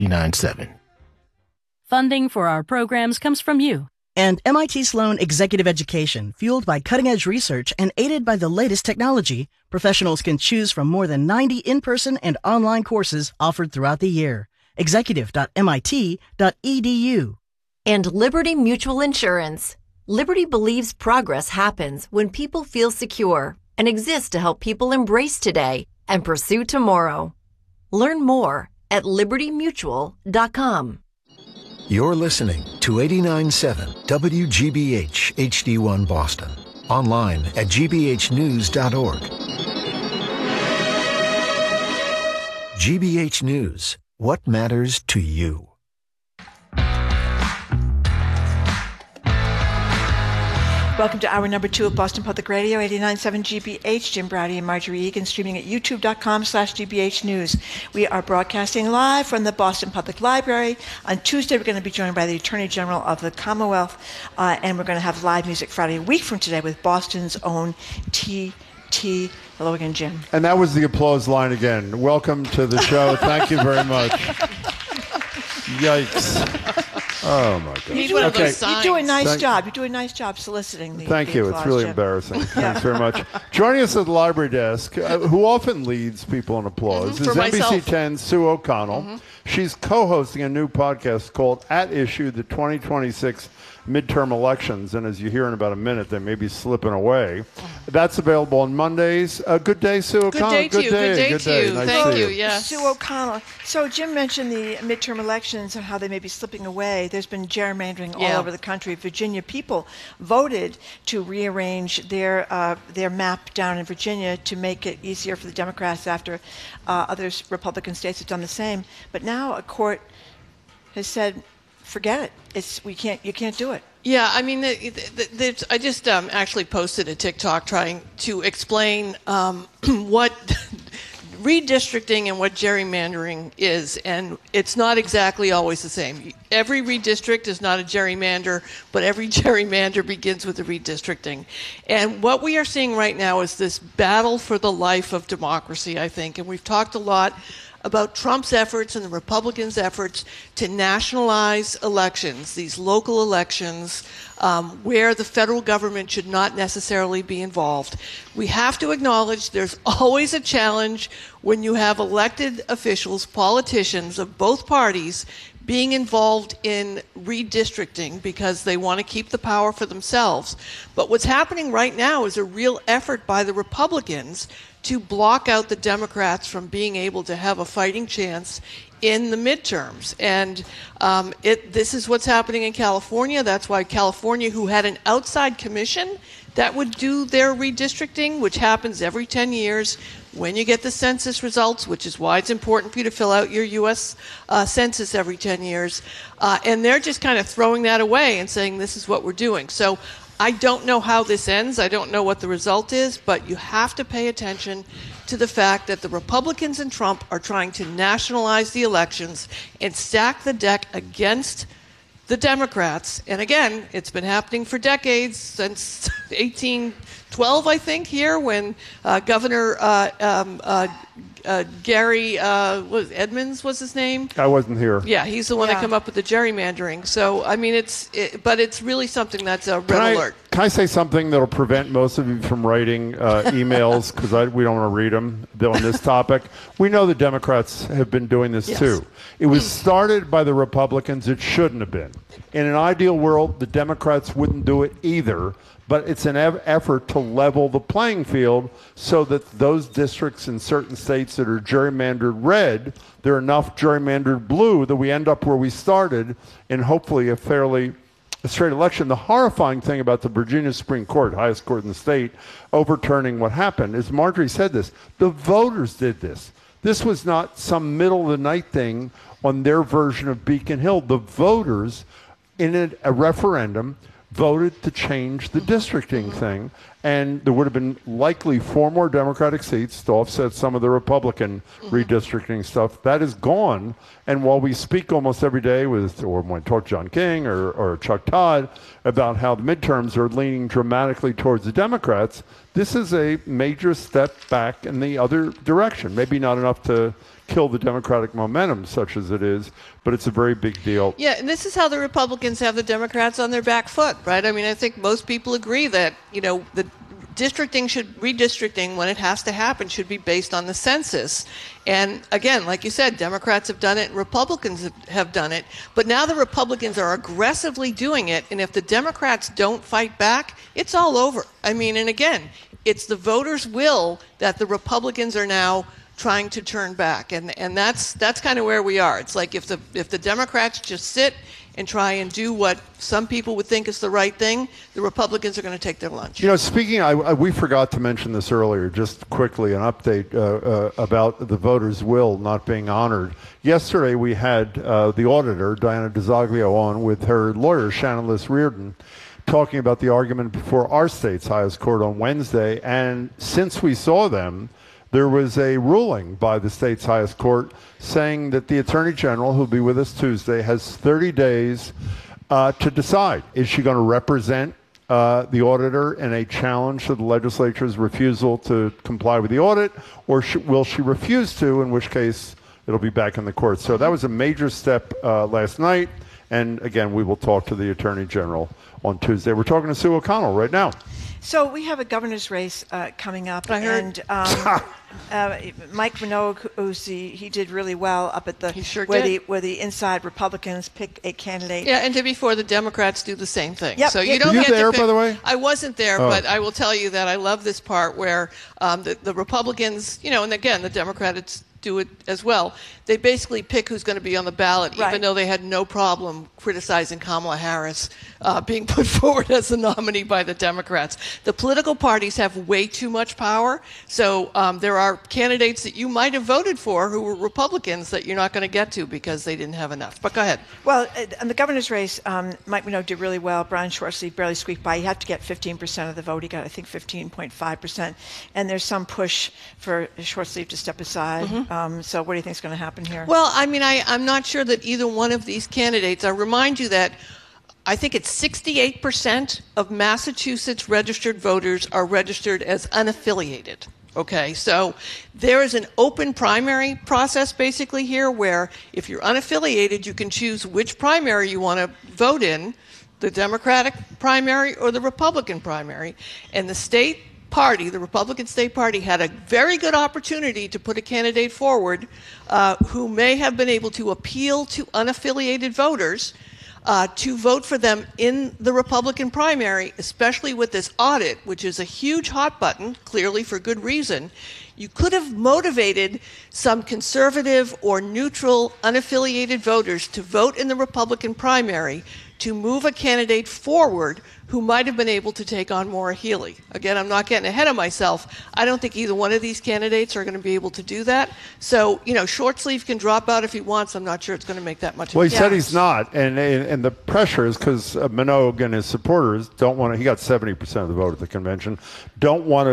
89.7. Funding for our programs comes from you. And MIT Sloan Executive Education, fueled by cutting-edge research and aided by the latest technology, professionals can choose from more than 90 in-person and online courses offered throughout the year. Executive.mit.edu. And Liberty Mutual Insurance. Liberty believes progress happens when people feel secure and exists to help people embrace today and pursue tomorrow. Learn more at libertymutual.com. You're listening to 89.7 WGBH HD1 Boston. Online at gbhnews.org. GBH News. What matters to you? Welcome to hour number 2 of Boston Public Radio, 89.7 GBH. Jim Browdy and Marjorie Egan streaming at youtube.com/GBH News. We are broadcasting live from the Boston Public Library. On Tuesday, we're going to be joined by the Attorney General of the Commonwealth, and we're going to have live music Friday a week from today with Boston's own T.T. Hello again, Jim. And that was the applause line again. Welcome to the show. Thank you very much. Yikes. Oh, my God. You do a nice job. You do a nice job soliciting the Thank you. applause, It's really Jim. embarrassing. Thanks very much. Joining us at the library desk, who often leads people in applause, is NBC 10's Sue O'Connell. She's co-hosting a new podcast called At Issue, the 2026 midterm elections. And as you hear in about a minute, they may be slipping away. That's available on Mondays. Good day, Sue O'Connell. Good day to you. Good day to you. Nice Thank to you. Yes. Sue O'Connell. So Jim mentioned the midterm elections and how they may be slipping away. There's been gerrymandering all over the country. Virginia people voted to rearrange their map down in Virginia to make it easier for the Democrats after other Republican states have done the same. But now a court has said, forget it. You can't do it. Yeah, I mean, I just actually posted a TikTok trying to explain what redistricting and what gerrymandering is, and it's not exactly always the same. Every redistrict is not a gerrymander, but every gerrymander begins with a redistricting. And what we are seeing right now is this battle for the life of democracy, I think, and we've talked a lot about Trump's efforts and the Republicans' efforts to nationalize elections, these local elections, where the federal government should not necessarily be involved. We have to acknowledge there's always a challenge when you have elected officials, politicians of both parties, being involved in redistricting because they want to keep the power for themselves. But what's happening right now is a real effort by the Republicans to block out the Democrats from being able to have a fighting chance in the midterms. And this is what's happening in California. That's why California, who had an outside commission that would do their redistricting, which happens every 10 years when you get the census results, which is why it's important for you to fill out your U.S. Census every 10 years. And they're just kind of throwing that away and saying this is what we're doing. So I don't know how this ends. I don't know what the result is, but you have to pay attention to the fact that the Republicans and Trump are trying to nationalize the elections and stack the deck against the Democrats. And again, it's been happening for decades, since 1812, I think, here, when Governor Gary Edmonds was his name. I wasn't here. Yeah, he's the one that came up with the gerrymandering. So, I mean, but it's really something that's a red alert. Can I say something that'll prevent most of you from writing emails, because we don't want to read them on this topic? We know the Democrats have been doing this too. It was started by the Republicans. It shouldn't have been. In an ideal world, the Democrats wouldn't do it either. But it's an effort to level the playing field so that those districts in certain states that are gerrymandered red, they're enough gerrymandered blue that we end up where we started in hopefully a straight election. The horrifying thing about the Virginia Supreme Court, highest court in the state, overturning what happened is, Marjorie said this, the voters did this. This was not some middle of the night thing on their version of Beacon Hill. The voters in a referendum voted to change the districting thing, and there would have been likely 4 more Democratic seats to offset some of the Republican redistricting stuff. That is gone, and while we speak almost every day or when I talk to John King or Chuck Todd about how the midterms are leaning dramatically towards the Democrats, this is a major step back in the other direction. Maybe not enough to kill the Democratic momentum, such as it is, but it's a very big deal. Yeah, and this is how the Republicans have the Democrats on their back foot, right? I mean, I think most people agree that, the redistricting, when it has to happen, should be based on the census. And again, like you said, Democrats have done it, Republicans have done it, but now the Republicans are aggressively doing it, and if the Democrats don't fight back, it's all over. I mean, and again, it's the voters' will that the Republicans are now trying to turn back, and that's kind of where we are. It's like if the Democrats just sit and try and do what some people would think is the right thing, the Republicans are going to take their lunch. Speaking, we forgot to mention this earlier, just quickly, an update about the voters' will not being honored. Yesterday we had the auditor, Diana DeZoglio, on with her lawyer, Shannon Liss Reardon, talking about the argument before our state's highest court on Wednesday. And since we saw them, there was a ruling by the state's highest court saying that the Attorney General, who'll be with us Tuesday, has 30 days to decide. Is she going to represent the auditor in a challenge to the legislature's refusal to comply with the audit, or will she refuse to, in which case it'll be back in the court? So that was a major step last night. And again, we will talk to the Attorney General on Tuesday. We're talking to Sue O'Connell right now. So we have a governor's race coming up, I heard. And Mike Minogue, he did really well up at where the inside Republicans pick a candidate. Yeah, and to be fair, the Democrats do the same thing. Yep. So you don't Were you get there, to pick, by the way? I wasn't there, but I will tell you that I love this part where the Republicans, and again, the Democrats do it as well. They basically pick who's going to be on the ballot, right, even though they had no problem criticizing Kamala Harris being put forward as the nominee by the Democrats. The political parties have way too much power, so there are candidates that you might have voted for who were Republicans that you're not going to get to because they didn't have enough. But go ahead. Well, in the governor's race, Mike Minogue did really well. Brian Shortsleeve barely squeaked by. He had to get 15% of the vote. He got, I think, 15.5%. And there's some push for Shortsleeve to step aside. Mm-hmm. So what do you think is going to happen here? Well, I mean, I'm not sure that either one of these candidates, I remind you that I think it's 68% of Massachusetts registered voters are registered as unaffiliated. Okay, so there is an open primary process basically here where if you're unaffiliated, you can choose which primary you want to vote in, the Democratic primary or the Republican primary. And the state party, the Republican State Party, had a very good opportunity to put a candidate forward who may have been able to appeal to unaffiliated voters to vote for them in the Republican primary, especially with this audit, which is a huge hot button, clearly for good reason. You could have motivated some conservative or neutral unaffiliated voters to vote in the Republican primary to move a candidate forward who might have been able to take on Maura Healey. Again, I'm not getting ahead of myself. I don't think either one of these candidates are going to be able to do that. So, Shortsleeve can drop out if he wants. I'm not sure it's going to make that much Well, of a he said he's not. And the pressure is because Minogue and his supporters don't want to, he got 70% of the vote at the convention, don't want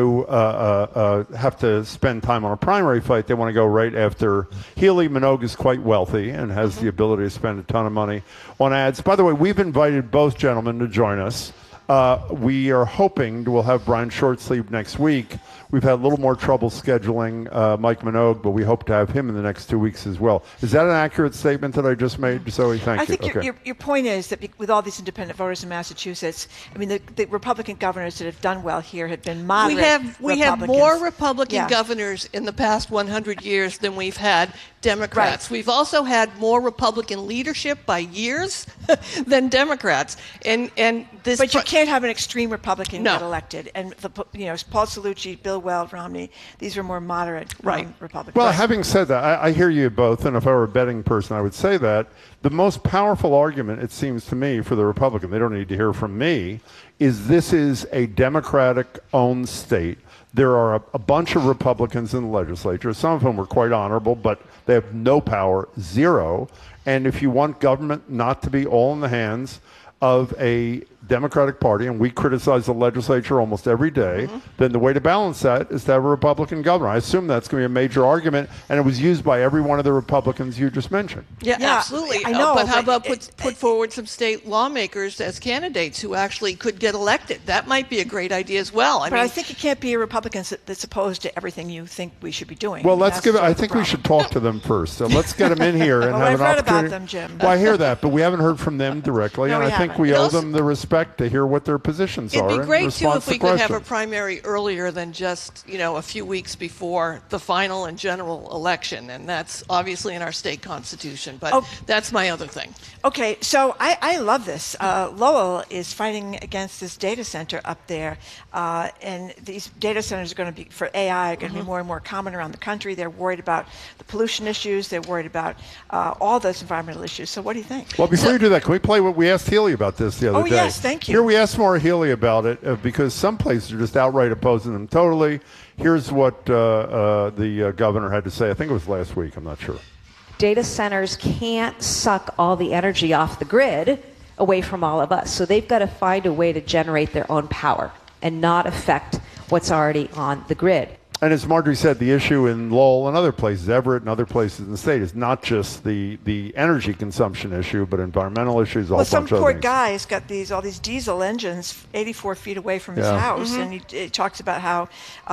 to have to spend time on a primary fight. They want to go right after Healey. Minogue is quite wealthy and has the ability to spend a ton of money on ads. By the way, we've invited both gentlemen to join us. We are hoping we'll have Brian Shortsleeve next week. We've had a little more trouble scheduling Mike Minogue, but we hope to have him in the next 2 weeks as well. Is that an accurate statement that I just made, Zoe? Thank you. I think your point is that with all these independent voters in Massachusetts, I mean, the Republican governors that have done well here have been moderate We have more Republican governors in the past 100 years than we've had Democrats. Right. We've also had more Republican leadership by years than Democrats. And this But you can't have an extreme Republican get elected. And Paul Cellucci, Bill Weld, Romney, these are more moderate Republicans. Well, having said that, I hear you both, and if I were a betting person, I would say that the most powerful argument, it seems to me, for the Republican, they don't need to hear from me, is this is a Democratic-owned state. There are a bunch of Republicans in the legislature. Some of them were quite honorable, but they have no power, zero. And if you want government not to be all in the hands of a Democratic Party, and we criticize the legislature almost every day, then the way to balance that is to have a Republican governor. I assume that's going to be a major argument, and it was used by every one of the Republicans you just mentioned. Yeah, absolutely. I know, but how about put forward some state lawmakers as candidates who actually could get elected? That might be a great idea as well. I think it can't be a Republican that's opposed to everything you think we should be doing. Well, I think we should talk to them first. So let's get them in here and have I've an read opportunity. about them, Jim. Well, I hear that, but we haven't heard from them directly, No, and we I think haven't. we It owe also- them the respect to hear what their positions are. It'd be great, in too, response if we to could have a questions. primary earlier than just, a few weeks before the final and general election. And that's obviously in our state constitution. But that's my other thing. Okay, so I love this. Lowell is fighting against this data center up there. And these data centers are going to be, for AI, are going to be more and more common around the country. They're worried about the pollution issues. They're worried about all those environmental issues. So what do you think? Well, before you do that, can we play what we asked Healy about this the other day? Oh, yes, thank you. Here we asked Maura Healy about it because some places are just outright opposing them totally. Here's what the governor had to say. I think it was last week. I'm not sure. Data centers can't suck all the energy off the grid away from all of us. So they've got to find a way to generate their own power and not affect what's already on the grid. And as Marjorie said, the issue in Lowell and other places, Everett and other places in the state, is not just the energy consumption issue, but environmental issues, a whole bunch of other some poor things. guy's got all these diesel engines 84 feet away from his house, and he talks about how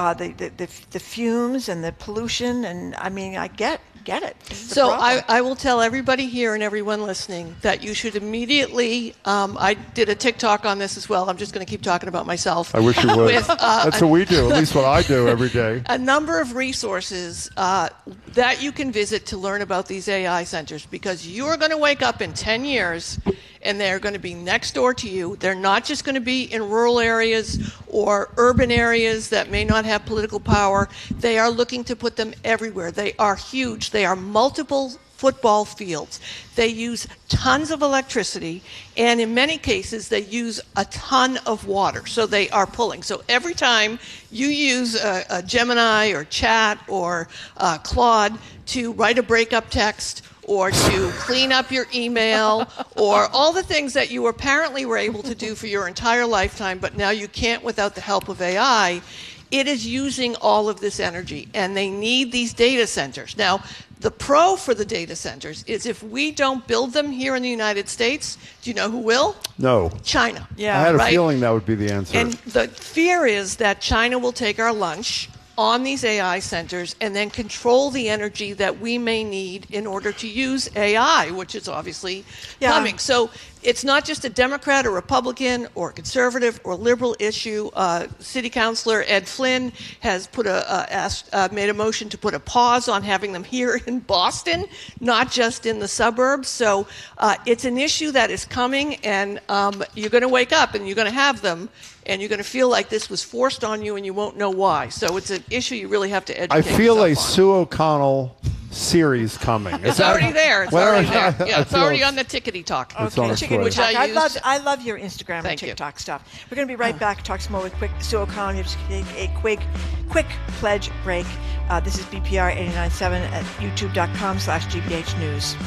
the fumes and the pollution, and I mean, I get it. So I will tell everybody here and everyone listening that you should immediately, I did a TikTok on this as well. I'm just going to keep talking about myself. I wish you would. That's what we do, at least what I do every day. A number of resources that you can visit to learn about these AI centers, because you're going to wake up in 10 years and they're going to be next door to you. They're not just going to be in rural areas or urban areas that may not have political power. They are looking to put them everywhere. They are huge. They are multiple football fields. They use tons of electricity, and in many cases, they use a ton of water. So they are pulling. So every time you use a Gemini or Chat or Claude to write a breakup text, or to clean up your email, or all the things that you apparently were able to do for your entire lifetime, but now you can't without the help of AI, it is using all of this energy, and they need these data centers. Now, the pro for the data centers is if we don't build them here in the United States, do you know who will? No. China. Yeah, I had a right? feeling that would be the answer. And the fear is that China will take our lunch on these AI centers and then control the energy that we may need in order to use AI, which is obviously coming. So it's not just a Democrat or Republican or conservative or liberal issue. City Councilor Ed Flynn has made a motion to put a pause on having them here in Boston, not just in the suburbs. So it's an issue that is coming, and you're going to wake up and you're going to have them, and you're going to feel like this was forced on you and you won't know why. So it's an issue you really have to educate I feel a yourself on. Sue O'Connell series coming. It's already there. It's already there. I Yeah, it's feel already on the tickety talk. It's on its way. Which I use. I love your Instagram and Thank you. TikTok stuff. We're going to be right back. Talk some more with Sue O'Connell. You have to take a quick pledge break. This is BPR 89.7 at youtube.com/GBH News.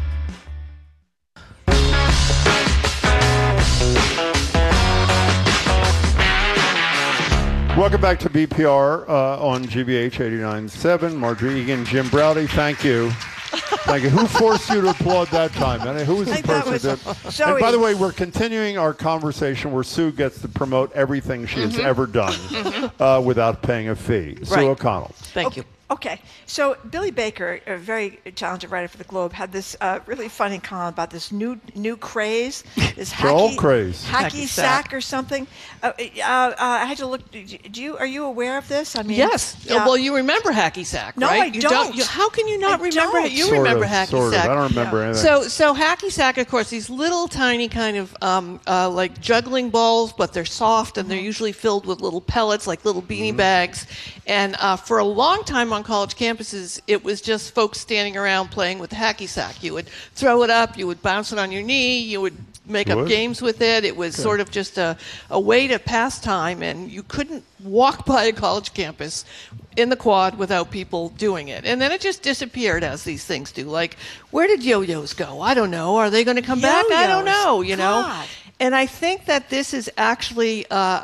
Welcome back to BPR on GBH 89.7. Marjorie Egan, Jim Browdy, thank you. Thank you. Who forced you to applaud that time? And who was the person that did? Zoe. And by the way, we're continuing our conversation where Sue gets to promote everything she has ever done without paying a fee. Right. Sue O'Connell. Thank you. Okay, so Billy Baker, a very talented writer for the Globe, had this really funny column about this new craze, this old craze. hacky sack or something. I had to look. Are you aware of this? I mean, Yes. yeah. Well, you remember hacky sack, No, right? I don't. How can you not I remember don't. it? You Sort remember of, hacky sort of. sack. I don't remember anything. So hacky sack, of course, these little tiny kind of like juggling balls, but they're soft and they're usually filled with little pellets, like little beanie bags. And for a long time on college campuses, it was just folks standing around playing with the hacky sack. You would throw it up, you would bounce it on your knee, you would make up games with it. It was sort of just a way to pass time, and you couldn't walk by a college campus in the quad without people doing it. And then it just disappeared, as these things do. Like, where did yo-yos go? I don't know. Are they going to come back? I don't know, you know. God. And I think that this is actually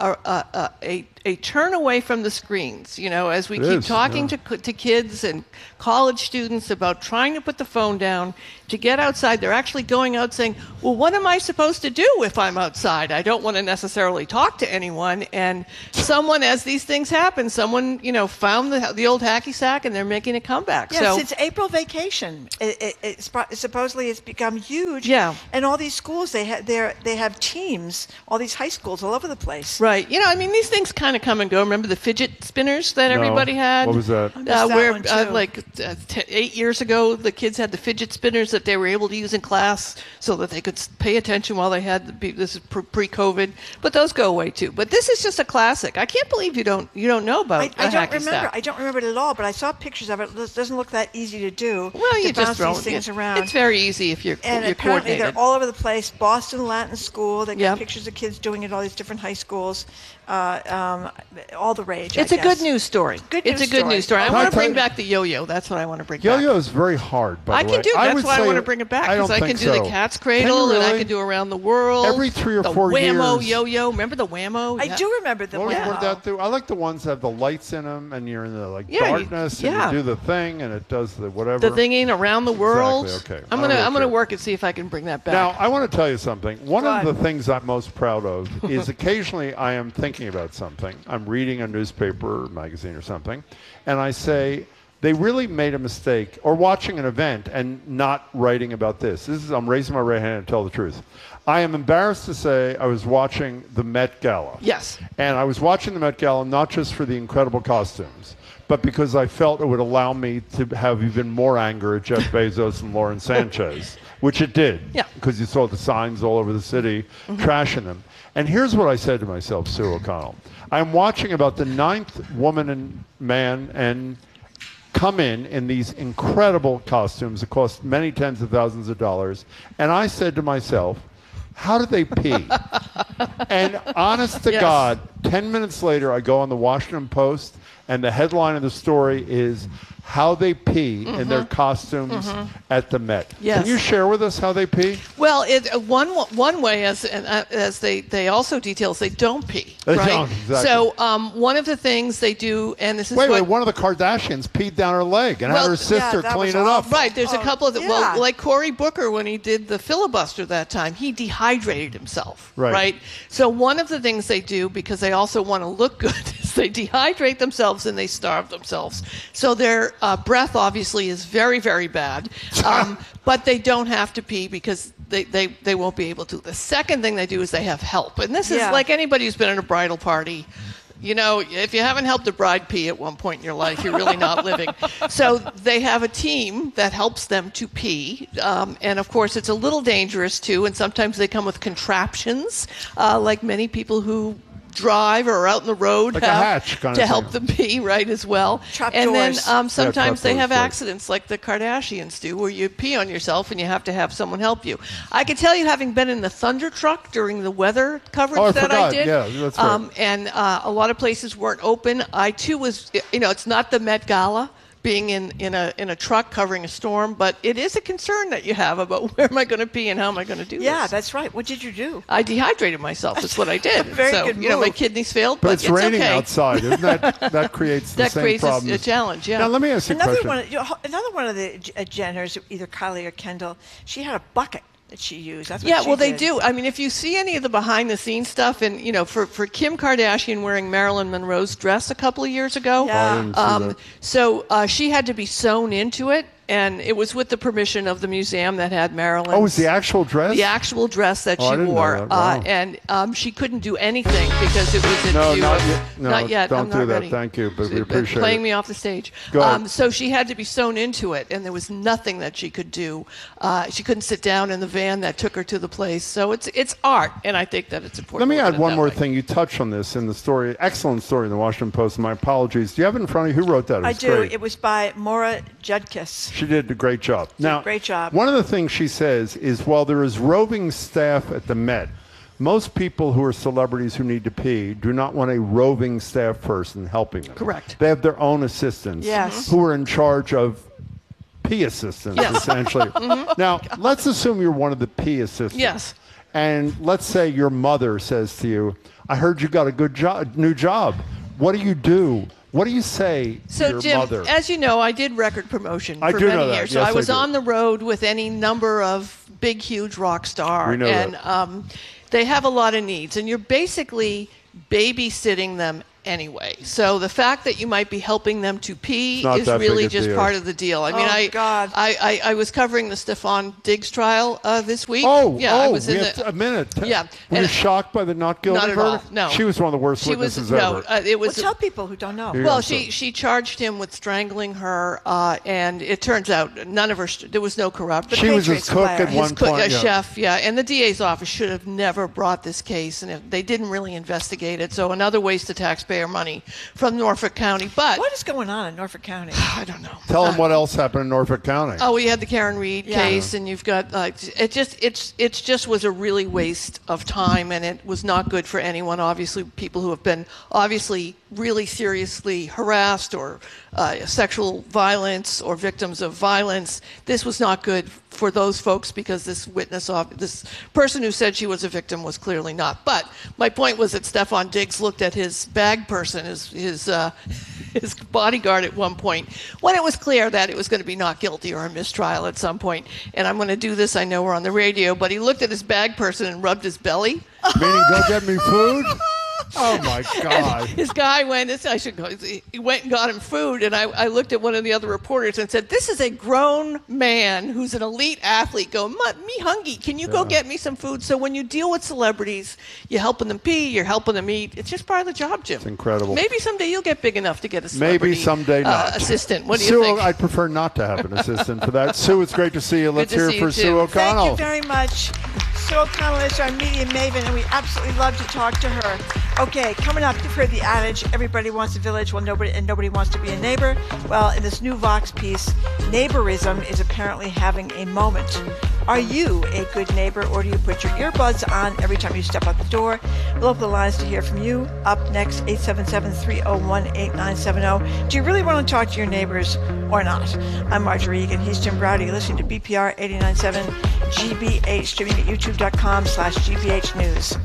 a turn away from the screens, as we keep talking to kids and college students about trying to put the phone down, to get outside. They're actually going out saying, well, what am I supposed to do if I'm outside? I don't want to necessarily talk to anyone. And someone, as these things happen, someone, found the old hacky sack, and they're making a comeback. Yes, so it's April vacation. Supposedly it's become huge. Yeah. And all these schools, they have teams, all these high schools all over the place. Right. These things kind of come and go. Remember the fidget spinners that everybody had? What was that? That one too. 8 years ago, the kids had the fidget spinners that they were able to use in class so that they could pay attention while they had this is pre-COVID. But those go away too. But this is just a classic. I can't believe you don't know about I don't hacky remember. stack. I don't remember it at all. But I saw pictures of it. It doesn't look that easy to do. Well, you to just bounce throw these things around. It's very easy if you're And apparently coordinated. they're all over the place. Boston Latin School. They got Yep. pictures of kids doing it at all these different high schools. All the rage. It's I a guess. good news story. Good news story. I Can want I to bring tell you- back the yo-yo. That's what I want to bring back. Yo-yo is very hard, by I the can way. do. That's would why I say want to bring it back, I because don't I can think do the so. cat's Can cradle, you and I really? can do around the world. Every 3 or the 4 Whammo years. yo-yo. Remember the Whammo? I do remember the What Whammo. did that do? I like the ones that have the lights in them, and you're in the Yeah, darkness, and you do the thing, and it does the whatever. The thinging around the world. Exactly, okay. I'm gonna work and see if I can bring that back. Now, I want to tell you something. One Go of on. the things I'm most proud of is occasionally I am thinking about something. I'm reading a newspaper or magazine or something, and I say, they really made a mistake, or watching an event and not writing about this. I'm raising my right hand to tell the truth. I am embarrassed to say I was watching the Met Gala. Yes. And I was watching the Met Gala not just for the incredible costumes, but because I felt it would allow me to have even more anger at Jeff Bezos and Lauren Sanchez, which it did. Yeah. Because you saw the signs all over the city trashing them. And here's what I said to myself, Sue O'Connell. I'm watching about the 9th woman and man and come in these incredible costumes that cost many tens of thousands of dollars. And I said to myself, how did they pee? And honest to Yes. God, 10 minutes later, I go on the Washington Post, and the headline of the story is how they pee in their costumes at the Met. Yes. Can you share with us how they pee? Well, one way, as they also detail, is they don't pee. They right? don't, exactly. So one of the things they do, and this is Wait, what one of the Kardashians peed down her leg and Well, had her sister that clean was it up. awful. Right, there's a couple of them. yeah. Well, like Cory Booker, when he did the filibuster that time, he dehydrated himself. Right. So one of the things they do, because they also want to look good, is they dehydrate themselves and they starve themselves. So their breath obviously is very, very bad. But they don't have to pee because they won't be able to. The second thing they do is they have help. And this is Yeah. like anybody who's been at a bridal party. If you haven't helped a bride pee at one point in your life, you're really not living. So they have a team that helps them to pee. And, of course, it's a little dangerous, too. And sometimes they come with contraptions, like many people who drive or are out in the road Like a have hatch kind to of help thing. them pee, right, as well. Trap and doors. then sometimes they trap have doors, right. accidents like the Kardashians do, where you pee on yourself and you have to have someone help you. I can tell you, having been in the Thunder Truck during the weather coverage Oh, I that forgot. I did, Yeah, that's right. and a lot of places weren't open. I too was, it's not the Met Gala, being in a truck covering a storm, but it is a concern that you have about where am I going to pee and how am I going to do Yeah, this. that's right. What did you do? I dehydrated myself. That's what I did. Very so, good my move. kidneys failed, But but it's raining okay. outside. Isn't that creates the That same creates problem? a challenge, yeah. Now, let me ask you a Another question. one of the Jenners, either Kylie or Kendall, she had a bucket that she used. That's what Yeah, she well, they did. do. I mean, if you see any of the behind-the-scenes stuff, and for Kim Kardashian wearing Marilyn Monroe's dress a couple of years ago, Yeah. I didn't see that. so she had to be sewn into it, and it was with the permission of the museum that had Marilyn. Oh, it's the actual dress? The actual dress that Oh, I she didn't know wore, that. Wow. and she couldn't do anything because it was No, due not of- yet. No, not yet. don't I'm do not that. ready. Thank you, but we appreciate playing it. me off the stage. Go ahead. So she had to be sewn into it, and there was nothing that she could do. She couldn't sit down in the van that took her to the place. So it's art, and I think that it's important. Let me to look add at it one that more way. thing. You touched on this in the story. Excellent story in the Washington Post. My apologies. Do you have it in front of you? Who wrote that? It I was do. great. It was by Maura Judkis. She did a great job. Now, great job. One of the things she says is while there is roving staff at the Met, most people who are celebrities who need to pee do not want a roving staff person helping them. Correct. They have their own assistants Yes. who are in charge of pee assistants, Yes. essentially. Now, let's assume you're one of the pee assistants. Yes. And let's say your mother says to you, I heard you got a good job, new job. What do you do? What do you say to your Jim, mother? as you know, I did record promotion for do know many that. years. So Yes, I was I do. on the road with any number of big, huge rock star. We know and that. They have a lot of needs. And you're basically babysitting them anyway. So the fact that you might be helping them to pee not is that big really a just deal. part of the deal. I mean, God. I was covering the Stephon Diggs trial this week. I was we in have a minute. Yeah. Were you And- shocked by the not guilty Not at all, verdict? no. She was one of the worst She was witnesses no. ever. It Well, was tell people who don't know. Yeah. well, so- she charged him with strangling her, and it turns out none of her. There was no corrupt. She was his Patriots cook player. at His one point. yeah. chef, yeah, and the DA's office should have never brought this case, and they didn't really investigate it. So another waste of taxpayer money from Norfolk County. But What is going on in Norfolk County? I don't know. Tell them what else happened in Norfolk County. Oh, we had the Karen Reed Yeah. case, and you've got it just was a really waste of time, and it was not good for anyone. Obviously, people who have been obviously really seriously harassed or sexual violence or victims of violence. This was not good for those folks because this person who said she was a victim was clearly not. But my point was that Stephon Diggs looked at his bag person, his bodyguard at one point, when it was clear that it was going to be not guilty or a mistrial at some point. And I'm going to do this. I know we're on the radio, but he looked at his bag person and rubbed his belly. Meaning, go get me food? Oh, my God. His guy went, he went and got him food, and I looked at one of the other reporters and said, this is a grown man who's an elite athlete going, me hungry, can you go get me some food? So when you deal with celebrities, you're helping them pee, you're helping them eat. It's just part of the job, Jim. It's incredible. Maybe someday you'll get big enough to get a celebrity Maybe someday not. assistant. What do Sue, you think? I'd prefer not to have an assistant for that. Sue, it's great to see you. Let's to hear see it for you, Sue too. O'Connell. Thank you very much. Sue O'Connell is our media maven, and we absolutely love to talk to her. Okay, coming up, you've heard the adage, everybody wants a village, nobody wants to be a neighbor. Well, in this new Vox piece, neighborism is apparently having a moment. Are you a good neighbor, or do you put your earbuds on every time you step out the door? We'll open the lines to hear from you. Up next, 877-301-8970. Do you really want to talk to your neighbors or not? I'm Marjorie Egan. He's Jim Browdy. Listening to BPR 89.7 GBH, streaming at youtube.com/GBH News.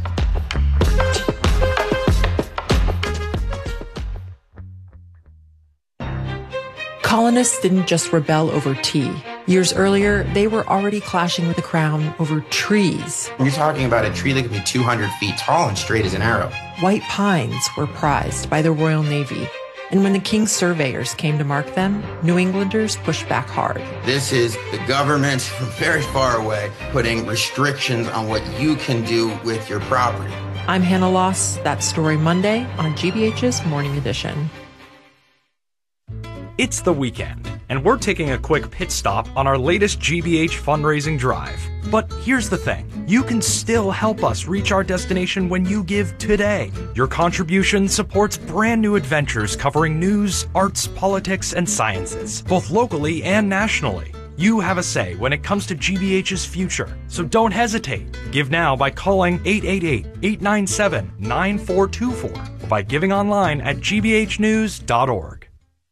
Colonists didn't just rebel over tea. Years earlier, they were already clashing with the crown over trees. You're talking about a tree that could be 200 feet tall and straight as an arrow. White pines were prized by the Royal Navy. And when the king's surveyors came to mark them, New Englanders pushed back hard. This is the government from very far away putting restrictions on what you can do with your property. I'm Hannah Loss. That's Story Monday on GBH's Morning Edition. It's the weekend, and we're taking a quick pit stop on our latest GBH fundraising drive. But here's the thing, you can still help us reach our destination when you give today. Your contribution supports brand new adventures covering news, arts, politics, and sciences, both locally and nationally. You have a say when it comes to GBH's future, so don't hesitate. Give now by calling 888-897-9424 or by giving online at gbhnews.org.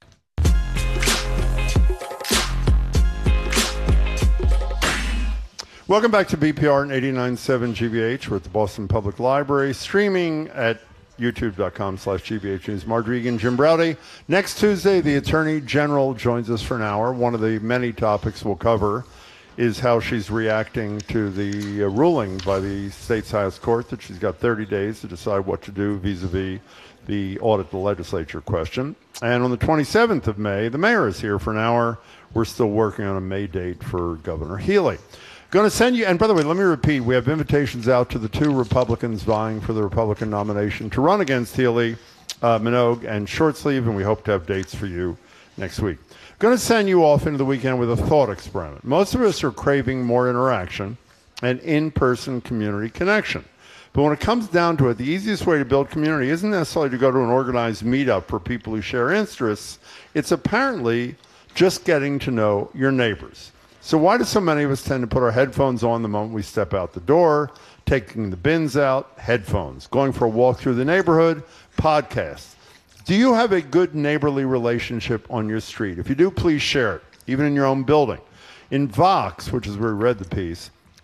Welcome back to BPR and 89.7 GBH. We're at the Boston Public Library, streaming at youtube.com/GBH News. Marjorie Egan, Jim Browdy. Next Tuesday, the Attorney General joins us for an hour. One of the many topics we'll cover is how she's reacting to the ruling by the state's highest court that she's got 30 days to decide what to do vis-a-vis the audit the legislature question. And on the 27th of May, the mayor is here for an hour. We're still working on a May date for Governor Healy. Going to send you, and by the way, let me repeat, we have invitations out to the two Republicans vying for the Republican nomination to run against Healy, Minogue, and Shortsleeve, and we hope to have dates for you next week. Going to send you off into the weekend with a thought experiment. Most of us are craving more interaction and in-person community connection. But when it comes down to it, the easiest way to build community isn't necessarily to go to an organized meetup for people who share interests. It's apparently just getting to know your neighbors. So why do so many of us tend to put our headphones on the moment we step out the door, taking the bins out, headphones, going for a walk through the neighborhood, podcasts? Do you have a good neighborly relationship on your street? If you do, please share it, even in your own building. In Vox, which is where we read the piece,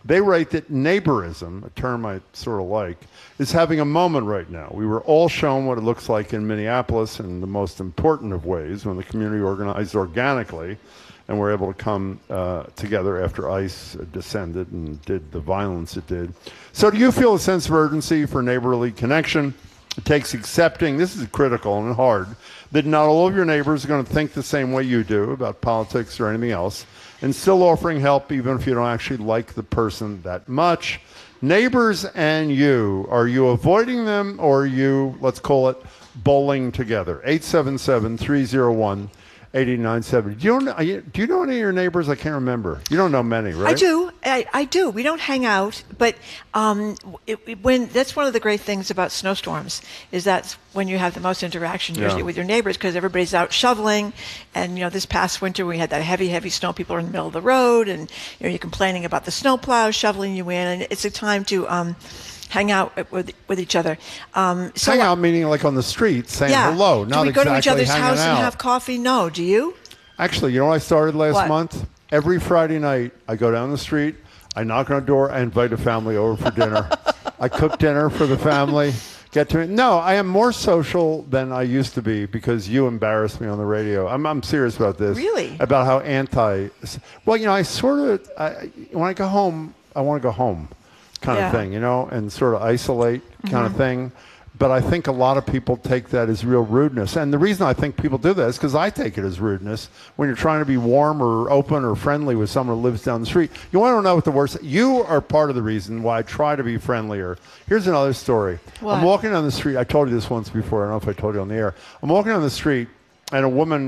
They write that neighborism, a term I sort of like, is having a moment right now. We were all shown what it looks like in Minneapolis in the most important of ways when the community organized organically and were able to come together after ICE descended and did the violence it did. So do you feel a sense of urgency for neighborly connection? It takes accepting, this is critical and hard, that not all of your neighbors are going to think the same way you do about politics or anything else, and still offering help even if you don't actually like the person that much. Neighbors and you, are you avoiding them or are you, let's call it, bowling together? 877-301-8970. Do you know any of your neighbors? I can't remember. You don't know many, right? I do. I do. We don't hang out, but when that's one of the great things about snowstorms is that's when you have the most interaction usually with your neighbors because everybody's out shoveling. And this past winter we had that heavy snow. People are in the middle of the road, and you're complaining about the snowplow shoveling you in, and it's a time to hang out with each other. Hang out meaning like on the street saying hello, not exactly hanging out. Do we go to each other's house and have coffee? No. Do you? Actually, you know what I started last month? Every Friday night, I go down the street, I knock on a door, I invite a family over for dinner. I cook dinner for the family. No, I am more social than I used to be because you embarrassed me on the radio. I'm serious about this. Really? About how Well, I sort of, when I go home, I want to go home kind of thing, and sort of isolate kind of thing. But I think a lot of people take that as real rudeness. And the reason I think people do that is because I take it as rudeness when you're trying to be warm or open or friendly with someone who lives down the street. You want to know what the worst... You are part of the reason why I try to be friendlier. Here's another story. What? I'm walking down the street. I told you this once before. I don't know if I told you on the air. I'm walking down the street, and a woman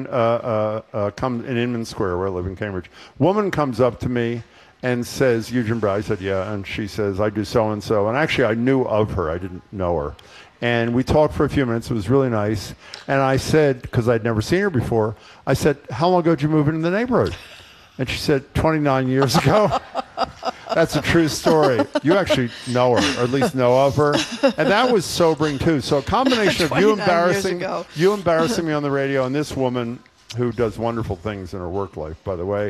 comes in Inman Square, where I live in Cambridge. Woman comes up to me and says, Eugene Brown. I said, yeah. And she says, I do so-and-so. And actually, I knew of her. I didn't know her. And we talked for a few minutes. It was really nice. And I said, because I'd never seen her before, I said, how long ago did you move into the neighborhood? And she said, 29 years ago. That's a true story. You actually know her, or at least know of her. And that was sobering, too. So a combination of you embarrassing me on the radio and this woman who does wonderful things in her work life, by the way,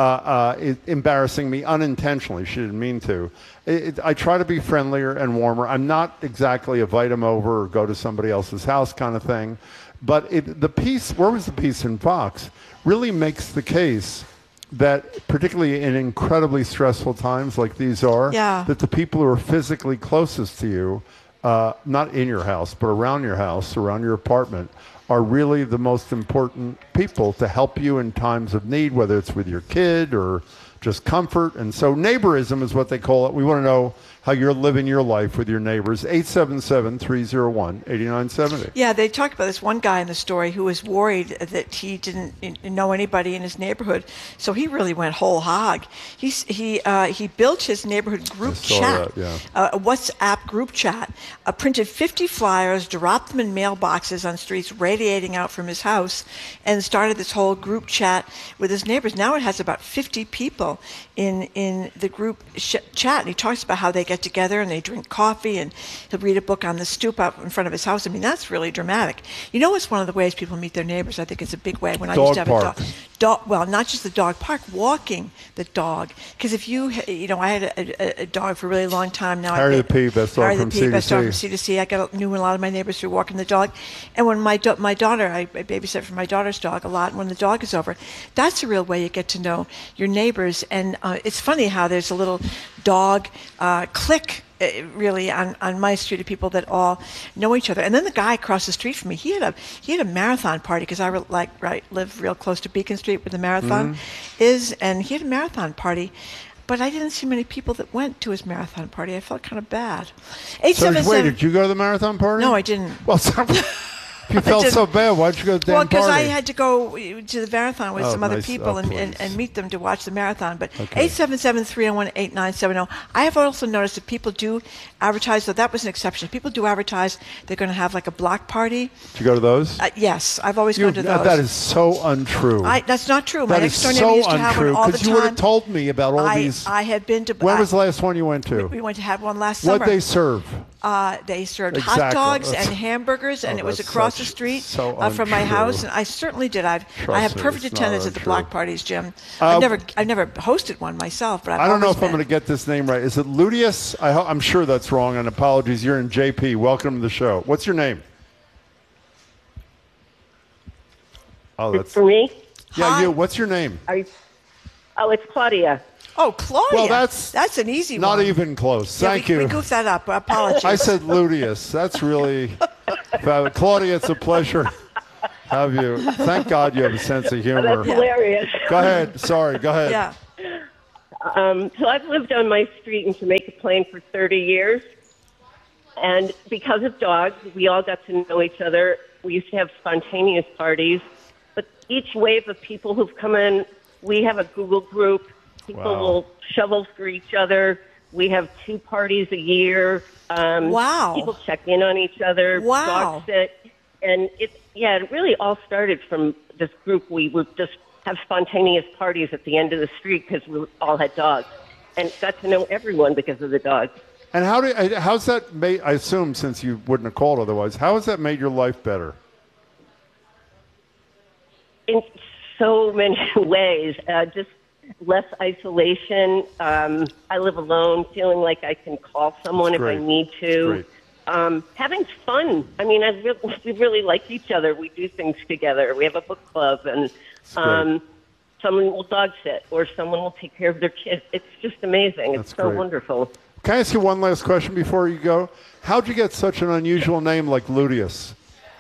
embarrassing me unintentionally. She didn't mean to. I try to be friendlier and warmer. I'm not exactly invite them over or go to somebody else's house kind of thing. But the piece, where was the piece in Fox, really makes the case that particularly in incredibly stressful times like these are, that the people who are physically closest to you, not in your house, but around your house, around your apartment, are really the most important people to help you in times of need, whether it's with your kid or just comfort. And so neighborism is what they call it. We want to know how you're living your life with your neighbors. 877-301-8970. Yeah, they talked about this one guy in the story who was worried that he didn't know anybody in his neighborhood, so he really went whole hog. He built his neighborhood group chat, a WhatsApp group chat, printed 50 flyers, dropped them in mailboxes on streets radiating out from his house, and started this whole group chat with his neighbors. Now it has about 50 people in the group chat, and he talks about how they get together and they drink coffee, and he'll read a book on the stoop out in front of his house. I mean, that's really dramatic. You know, it's one of the ways people meet their neighbors. I think it's a big way. When I used to have a dog, well, not just the dog park, walking the dog. Because if I had a dog for a really long time now. Harry the P, best dog from C2C. I knew a lot of my neighbors through walking the dog. And when my daughter, I babysit for my daughter's dog a lot. And when the dog is over, that's a real way you get to know your neighbors. And it's funny how there's a little dog clique really on my street of people that all know each other. And then the guy across the street from me, he had a marathon party because I live real close to Beacon Street where the marathon is, and he had a marathon party. But I didn't see many people that went to his marathon party. I felt kind of bad. So wait, did you go to the marathon party? No, I didn't. Well, you felt so bad. Why'd you go to the damn party? Well, because I had to go to the marathon with some other people and meet them to watch the marathon. But 877-301-8970. I have also noticed that people do advertise, though that was an exception. People do advertise they're going to have like a block party. Did you go to those? Yes, I've always gone to those. That is so untrue. That's not true. My next door neighbor used to have one all the time. Because you would have told me about all these. I had been to... When was the last one you went to? We went to have one last summer. What'd they serve? They served Exactly. hot dogs That's- and hamburgers, and it was that's across the such- street so from my untrue. house, and I certainly did. I have Trust me, perfect it's not attendance at the untrue. block parties, Jim. I've never hosted one myself, but I don't know if I'm been. going to get this name right. Is it Ludius? I'm sure that's wrong, and apologies. You're in JP. Welcome to the show. What's your name? Oh, that's For me? Yeah, Hi. you. What's your name? It's Claudia. Oh, Claudia. Well, that's an easy Not one. even close. Yeah, Thank we you. goofed that up. Apologies. I said Ludius. That's really fabulous. Claudia, it's a pleasure to have you. Thank God you have a sense of humor. That's hilarious. Go ahead. Sorry. Go ahead. Yeah. So I've lived on my street in Jamaica Plain for 30 years. And because of dogs, we all got to know each other. We used to have spontaneous parties. But each wave of people who've come in, we have a Google group. People will shovel for each other. We have 2 parties a year. Wow. People check in on each other. Wow. Dog sit. And it really all started from this group. We would just have spontaneous parties at the end of the street because we all had dogs. And got to know everyone because of the dogs. And how's that made? I assume since you wouldn't have called otherwise, how has that made your life better? In so many ways, just less isolation. I live alone, feeling like I can call someone if I need to. Having fun. I mean, we really like each other. We do things together. We have a book club, and someone will dog sit or someone will take care of their kids. It's just amazing. It's so wonderful. Can I ask you one last question before you go? How'd you get such an unusual name like Ludius?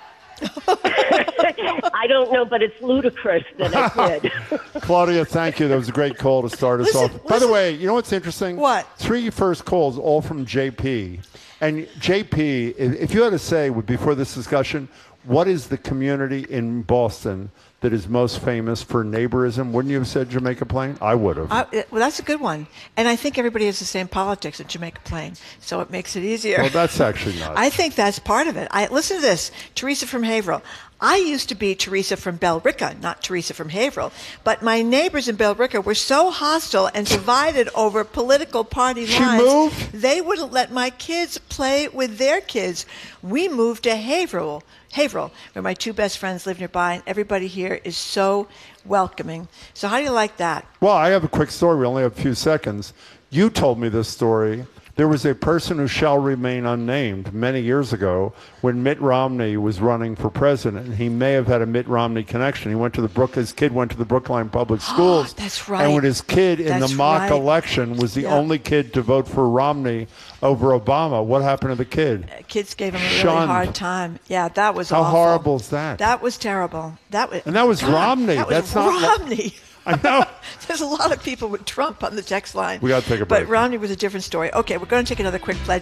I don't know, but it's ludicrous that I did. Claudia, thank you. That was a great call to start us off. By the way, you know what's interesting? What? 3 first calls, all from JP. And JP, if you had to say before this discussion, what is the community in Boston that is most famous for neighborism? Wouldn't you have said Jamaica Plain? I would have. Well, that's a good one. And I think everybody has the same politics at Jamaica Plain, so it makes it easier. Well, that's actually not. I think that's part of it. Listen to this. Teresa from Haverhill. I used to be Teresa from Bellrica, not Teresa from Haverhill. But my neighbors in Bellrica were so hostile and divided over political party lines. She moved? They wouldn't let my kids play with their kids. We moved to Haverhill, where my 2 best friends live nearby, and everybody here is so welcoming. So how do you like that? Well, I have a quick story. We only have a few seconds. You told me this story. There was a person who shall remain unnamed many years ago when Mitt Romney was running for president. And he may have had a Mitt Romney connection. His kid went to the Brookline Public Schools. That's right. And when his kid in the mock election was the only kid to vote for Romney over Obama, what happened to the kid? Kids gave him a really Shunned. hard time. Yeah, that was How awful. horrible is that? That was terrible. And that was Romney. That was That's not Romney. I know. There's a lot of people with Trump on the text line. We got to take a break. But Romney was a different story. Okay, we're going to take another quick pledge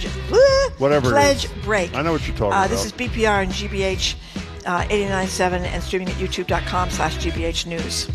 break. I know what you're talking about. This is BPR and GBH 89.7 and streaming at youtube.com/GBH News.